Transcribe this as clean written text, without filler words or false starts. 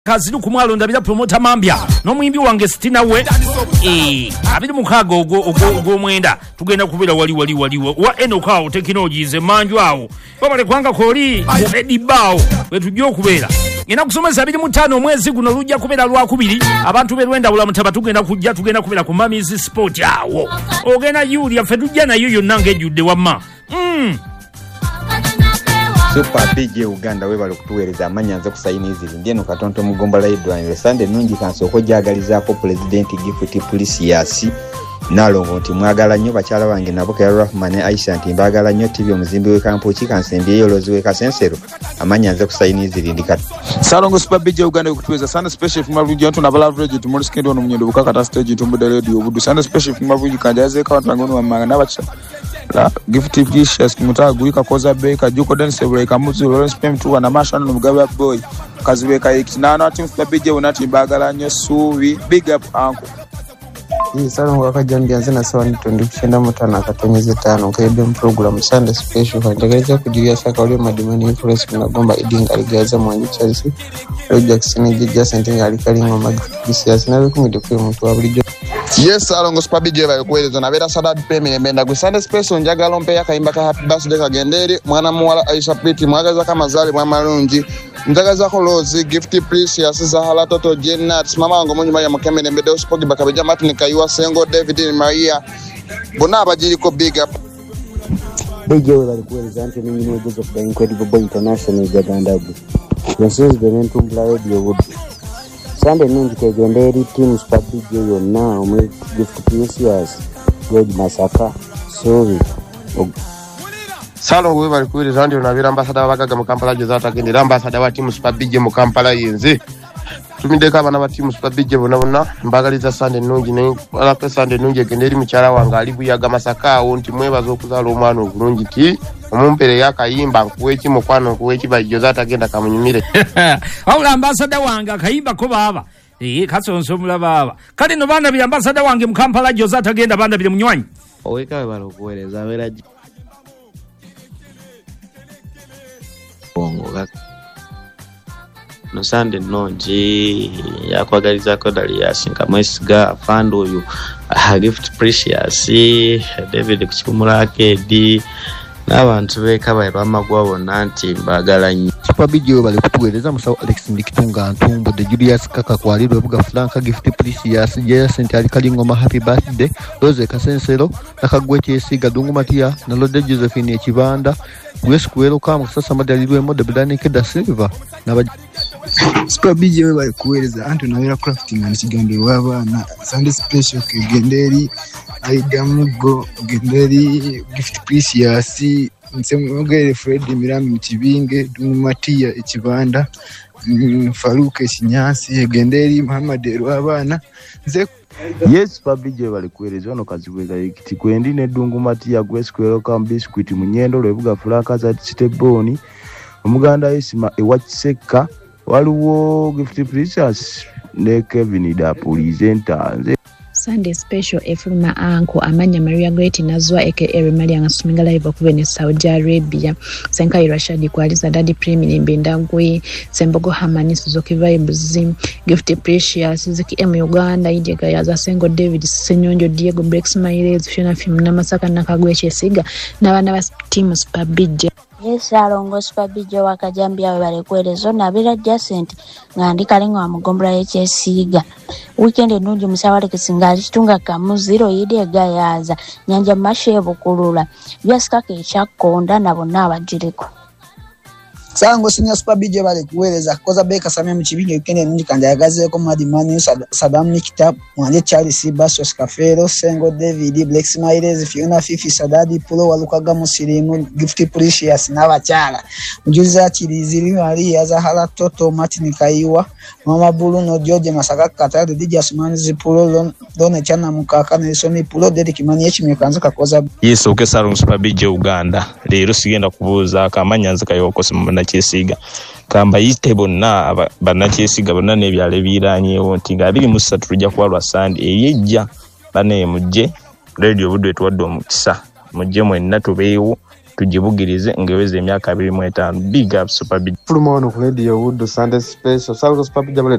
Kazidu kumwalo ndabira promoter Mambya n'omuyimbi wange Stina we abiri mukaga ogwo mwenda tugenda kubira wali wa enokawo technologies emanju awo babale kwanga koli edibao wetujja okubeera ngena kusomesa 25 omwezi guno lujja kubeera lwakubiri abantu berwenda bula mutaba tugenda kubira ku Mami's Sport awo ogenda Julia ffe tujja nayo yonna ngejjudde wamma Super BJ Uganda webale kutuweereza amanyanza kusayiniza ndieno katonto mugomba laidwa Sunday nungi kanso okujagalizaako President Gift Precious nalongo nti mwagala nnyo bakyala bange nabo Kaya Rahman Aisha nti mbagala nnyo TV omuzimbi we kampo kikansembi yolozi we kasensero amanyanza kusayiniza ndikati Salongo Super BJ Uganda kutuweereza Sunday special from Mavuji antu na Balavrage tumulisikendu ono munyendo bukakata stage tumbude radio obudu Sunday special from Mavuji kanjaze kawantangono wamanga nabacha la Gift Precious mutagulika koza beka juko dance break amuzi Lawrence Pem2 na Mashano no Mugabe boy kazibeka ikinana team Super BJ unati mbagala nnyo suvi big up uncle Salongo akajambia nzina sawa nitondi kushenda mutana akatonyeze 5 kaide program Sunday special kandegereza kujiria saka ule madimani influence kuna gomba idinga ligaza mwanyi Chelsea Jackson Jija sentinga alikalingo Magicius nawe kumide kwa mtu wa bulijo Yes Salongo Super BJ balikueleza na bera Sadat Pemi mbenda ku Sunday special njagala mpe yakaimba ka happy birthday kagenderi mwana muwala Aisha Pretty mwagaza kama zali mwa malungi njagaza ko Lozi Gift Precious Zahala Toto Jennat mama wangu munyi ya mukemene mbede usipogi bakabeja Martin Kayuwa Sengo David Maria bona abajiri ko big up BJ balikueleza anti ninyi wejezo kwa Incredible Boy International gadandabu Yesus benentu mbla radio wood Sunday nungi kegenderi team Super BJ yonna omwe Gift Precious George Masaka sorry Salongo we balikueleza ndio na ambassador bagaga mu Kampala joza atagendera ambassador wa team Super BJ mu Kampala yenze tumindeka abana ba team Super BJ bona mbagaliza Sunday nungi ne ala pe Sunday nungi egenderi mukyala wanga alibuyaga Masaka awo nti mwebazo okuzala omwana obulungi ti omumpere yakayimba nkuweki mukwano nkuweki bajoza atagenda kamunyumire awula ambassador wanga kayimba ko baba kasonso mulaba kale no bana bi ambassador wange mu Kampala joza atagenda banda bile munywanyi oweka balokueleza bera bongo no Sunday nonji yakwagaliza ko dali yasinga mwesiga fund oyu Gift Precious David kuchikumurake di n'abantu beka baye bamagwabo nanti mbagala nnyo Super BJ bali kutuweereza musawo Alex Ndikitunga Ntumbo de Julius Kaka kwalirwe buga Franka Gift Precious Jacinth ali kalingoma happy birthday Rose Kasensero nakagwe kyesiga Dungu Matia na Lode Josephine Ekibanda Grace Kuelo kama sasa madalirwe mode Bidani Keda Silva na Super BJ bali kuweereza antu nawera crafting and kigambiro wabana Sunday special kegenderi aidamugo genderi Gift Precious Nsemugere Fred Mirambi Mchibinge Dumumatia Ekibanda Faruke Shinyasi Genderi Muhammad Rwabana nze Yes BJ balikueleza ono kazibweza ikiti kwendi ne Dungumatia Grace Kuelo kama biscuit munyendo lwebuga Franka za Titeboni omuganda Isima ewakiseka waliwo Gift Precious ne Kevin da presenter Sunday special efuluma anko amanya Maria Great nazwa aka Maria ngasuminga live okubene Saudi Arabia Senkai Rashadi kwaliza Daddy Premier Mbendangwe Sembogo Hamani Suzuki Vibes Gift Precious Ziki Uganda Idega yaza Sengo David Senyonjo Diego Brex Miles Fiona Film na Masaka nakagwe Chesiga na bana ba team Super BJ Yes Salongo Super BJ wakajambia bale kuelezo na bila Jacinth ngandika lingo wa mugombra Chesiga weekend nungi musawale kisingali kitunga kamu 0 idega yaza nyanja mashebo kulula byasika ke chakonda nabo nabajiriko Sango senior Super BJ bale kueleza koza beka samia mchibinge weekend nungi kanjagaze ko madimani Sadam Nikita mwanje Charles Basos Kafero Sengo David Black Smiles Fiona Fifi Sadadi Pulo walukaga musirimu Gift Precious n'abachala mujuza kiriziri ari yazahala Toto Martin Kayuwa Mama Bruno George Masaka Katado DJ Asmani Zipulo Done Chana Mukaka Nelson Pulo Derek Maniechi mekanza kakoza Yes okay Salongo Super BJ Uganda rero sigenda kubuza kamanyanza kayoko simana Chesiga kamba yitebo na banachesiga banane byale biranye wonti ngabiri musatu tujja kwalwa Sunday eyejja bane mujje radio budwe twaddo mukisa mujje mwenna tubeewo tugibugirize ngeweze emyaka 25. Big up Super Big. Fuluma wano ku Radio Wood Sunday Special. Salgo Super Big